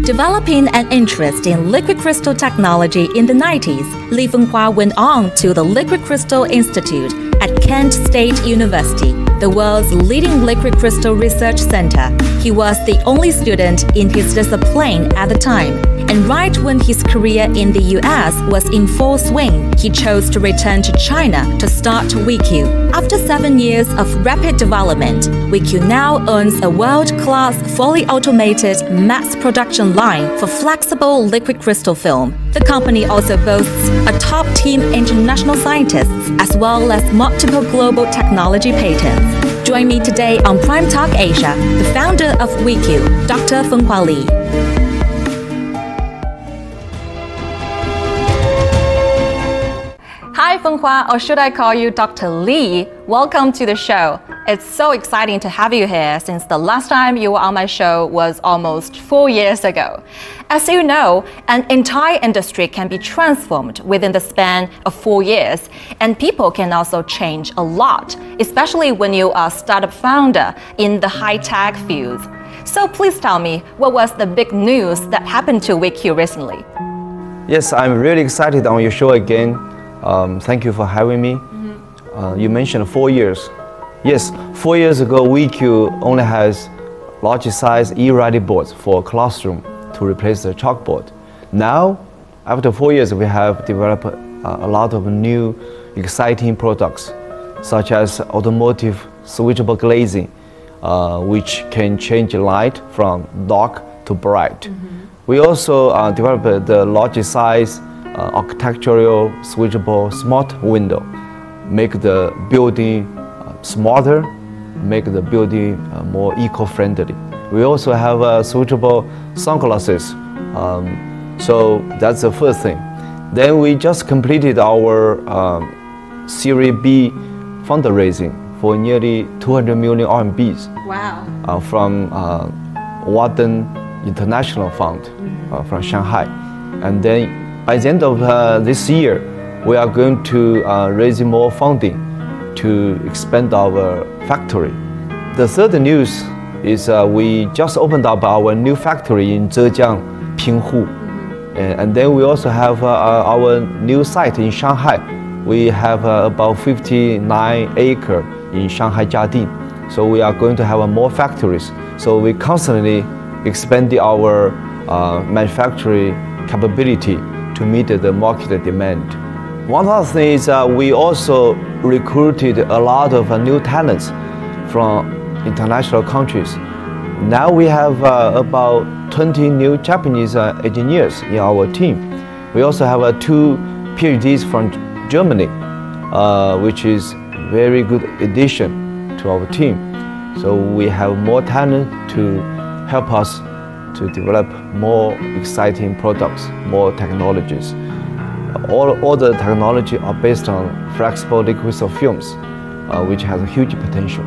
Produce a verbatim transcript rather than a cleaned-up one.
Developing an interest in liquid crystal technology in the nineties, Li Fenghua went on to the Liquid Crystal Institute at Kent State University, the world's leading liquid crystal research center. He was the only student in his discipline at the time, and right when his career in the U S was in full swing, he chose to return to China to start WeQ. After seven years of rapid development, WeQ now owns a world-class, fully automated mass production line for flexible liquid crystal film. The company also boasts a top-team international scientists as well as multiple global technology patents. Join me today on Prime Talk Asia, the founder of WeQ, Doctor Fenghua Li. Hi Fenghua, or should I call you Doctor Li? Welcome to the show. It's so exciting to have you here since the last time you were on my show was almost four years ago. As you know, an entire industry can be transformed within the span of four years, and people can also change a lot, especially when you are a startup founder in the high-tech field. So please tell me, what was the big news that happened to WeQ recently? Yes, I'm really excited on your show again. Um, thank you for having me. Mm-hmm. uh, you mentioned four years. Yes, four years ago, WeQ only has large size e-writing boards for classroom to replace the chalkboard. Now, after four years, we have developed uh, a lot of new, exciting products, such as automotive switchable glazing, uh, which can change light from dark to bright. Mm-hmm. We also uh, developed the large size Uh, architectural switchable smart window, make the building uh, smarter, make the building uh, more eco-friendly. We also have uh, switchable sunglasses. Um, so that's the first thing. Then we just completed our um, Series B fundraising for nearly two hundred million R M Bs. Wow. Uh, from uh, Warden International Fund uh, from Shanghai. And then by the end of uh, this year, we are going to uh, raise more funding to expand our factory. The third news is uh, we just opened up our new factory in Zhejiang, Pinghu. Mm-hmm. and, and then we also have uh, our new site in Shanghai. We have uh, about fifty-nine acres in Shanghai Jiading. So we are going to have uh, more factories. So we constantly expand our uh, manufacturing capability to meet the market demand. One other thing is uh, we also recruited a lot of uh, new talents from international countries. Now we have uh, about twenty new Japanese uh, engineers in our team. We also have uh, two PhDs from Germany, uh, which is very good addition to our team. So we have more talent to help us to develop more exciting products, more technologies. All, all the technology are based on flexible liquid crystal films, uh, which has a huge potential.